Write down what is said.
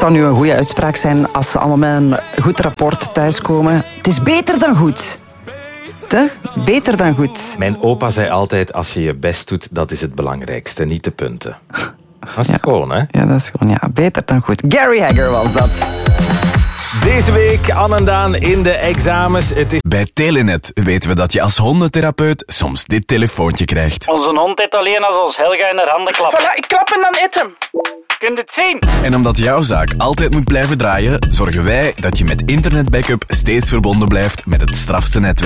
zou nu een goede uitspraak zijn als ze allemaal met een goed rapport thuiskomen. Het is beter dan goed. Beter dan goed. Mijn opa zei altijd, als je je best doet, dat is het belangrijkste, niet de punten. Dat is gewoon, hè? Ja, dat is gewoon, beter dan goed. Gary Hagger was dat. Deze week, Anne en Daan in de examens. Het is... Bij Telenet weten we dat je als hondentherapeut soms dit telefoontje krijgt. Onze hond eet alleen als ons Helga in haar handen klapt. Voilà, ik klap en dan eet hem. Kun je het zien? En omdat jouw zaak altijd moet blijven draaien, zorgen wij dat je met internetbackup steeds verbonden blijft met het strafste netwerk.